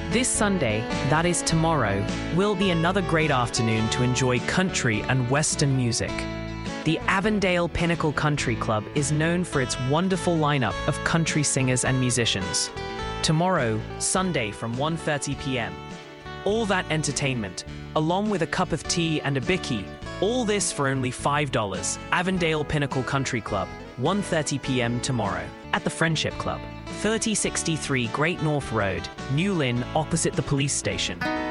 This Sunday, that is tomorrow, will be another great afternoon to enjoy country and western music. The Avondale Pinnacle Country Club is known for its wonderful lineup of country singers and musicians. Tomorrow, Sunday from 1:30 p.m. All that entertainment, along with a cup of tea and a bicky, all this for only $5. Avondale Pinnacle Country Club, 1:30 p.m. tomorrow, at the Friendship Club, 3063 Great North Road, New Lynn, opposite the police station.